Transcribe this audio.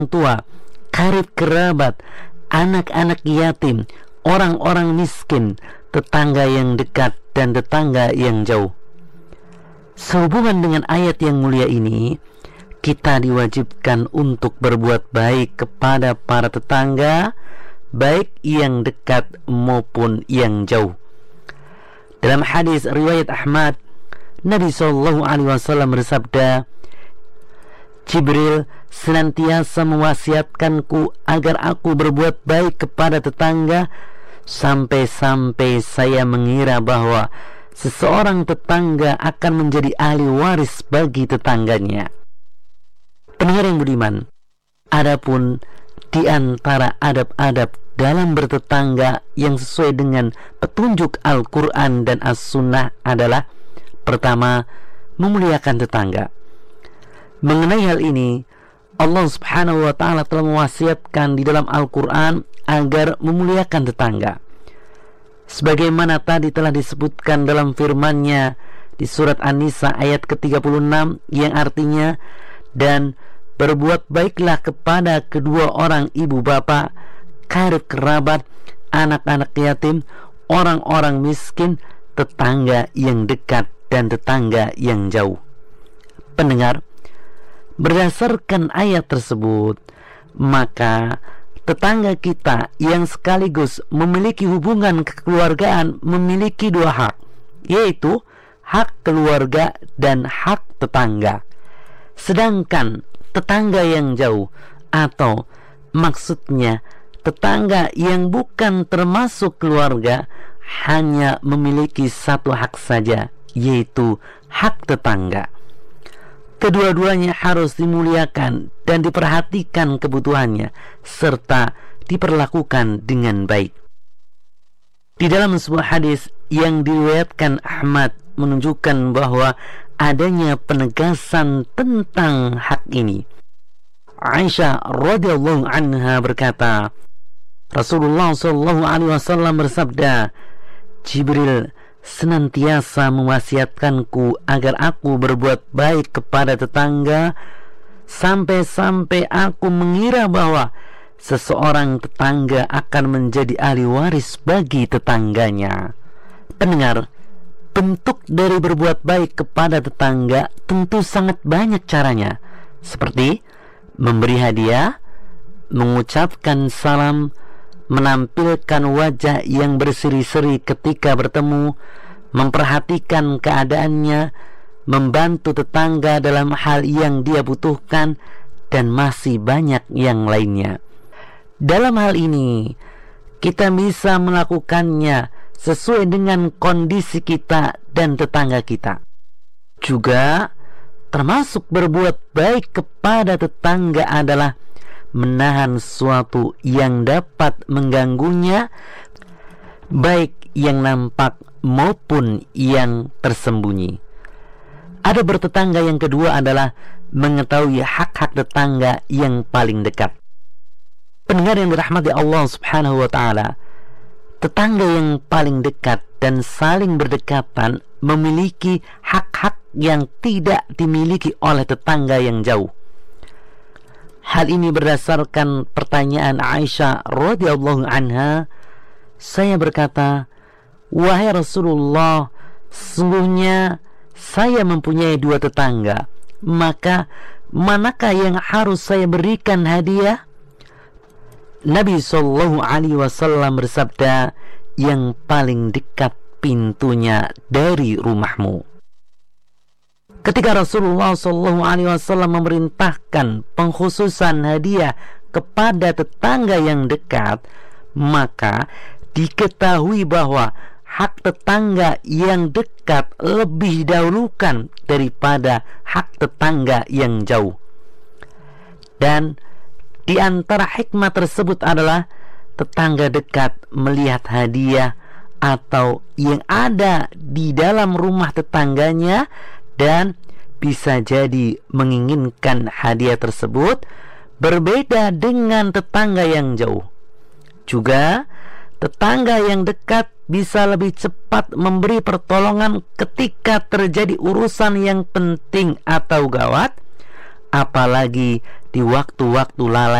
tua, karib kerabat, anak-anak yatim, orang-orang miskin, tetangga yang dekat dan tetangga yang jauh. Sehubungan dengan ayat yang mulia ini, kita diwajibkan untuk berbuat baik kepada para tetangga, baik yang dekat maupun yang jauh. Dalam hadis riwayat Ahmad, Nabi SAW bersabda, Jibril senantiasa mewasiatkanku agar aku berbuat baik kepada tetangga, sampai-sampai saya mengira bahwa seseorang tetangga akan menjadi ahli waris bagi tetangganya. Pendengar yang budiman, adapun di antara adab-adab dalam bertetangga yang sesuai dengan petunjuk Al-Quran dan As-Sunnah adalah: pertama, memuliakan tetangga. Mengenai hal ini, Allah Subhanahu wa ta'ala telah mewasiatkan di dalam Al-Quran agar memuliakan tetangga, sebagaimana tadi telah disebutkan dalam firman-Nya di surat An-Nisa ayat ke-36, yang artinya, dan berbuat baiklah kepada kedua orang ibu bapa, karib kerabat, anak-anak yatim, orang-orang miskin, tetangga yang dekat dan tetangga yang jauh. Pendengar, berdasarkan ayat tersebut, maka tetangga kita yang sekaligus memiliki hubungan kekeluargaan memiliki dua hak, yaitu hak keluarga dan hak tetangga. Sedangkan tetangga yang jauh, atau maksudnya tetangga yang bukan termasuk keluarga, hanya memiliki satu hak saja, yaitu hak tetangga. Kedua-duanya harus dimuliakan dan diperhatikan kebutuhannya, serta diperlakukan dengan baik. Di dalam sebuah hadis yang diriwayatkan Ahmad menunjukkan bahwa adanya penegasan tentang hak ini. Aisyah radhiyallahu anha berkata, Rasulullah SAW bersabda, Jibril senantiasa mewasiatkanku agar aku berbuat baik kepada tetangga, sampai-sampai aku mengira bahwa seseorang tetangga akan menjadi ahli waris bagi tetangganya. Pendengar, bentuk dari berbuat baik kepada tetangga tentu sangat banyak caranya, seperti memberi hadiah, mengucapkan salam, menampilkan wajah yang berseri-seri ketika bertemu, memperhatikan keadaannya, membantu tetangga dalam hal yang dia butuhkan, dan masih banyak yang lainnya. Dalam hal ini, kita bisa melakukannya sesuai dengan kondisi kita dan tetangga kita. Juga termasuk berbuat baik kepada tetangga adalah menahan sesuatu yang dapat mengganggunya, baik yang nampak maupun yang tersembunyi. Ada bertetangga yang kedua adalah mengetahui hak-hak tetangga yang paling dekat. Pendengar yang dirahmati Allah Subhanahu wa ta'ala, tetangga yang paling dekat dan saling berdekatan memiliki hak-hak yang tidak dimiliki oleh tetangga yang jauh. Hal ini berdasarkan pertanyaan Aisyah radhiyallahu anha. Saya berkata, wahai Rasulullah, sesungguhnya saya mempunyai dua tetangga, maka manakah yang harus saya berikan hadiah? Nabi SAW bersabda, yang paling dekat pintunya dari rumahmu. Ketika Rasulullah SAW memerintahkan pengkhususan hadiah kepada tetangga yang dekat, maka diketahui bahwa hak tetangga yang dekat lebih didahulukan daripada hak tetangga yang jauh. Dan di antara hikmah tersebut adalah tetangga dekat melihat hadiah atau yang ada di dalam rumah tetangganya dan bisa jadi menginginkan hadiah tersebut, berbeda dengan tetangga yang jauh. Juga tetangga yang dekat bisa lebih cepat memberi pertolongan ketika terjadi urusan yang penting atau gawat, apalagi di waktu-waktu lalai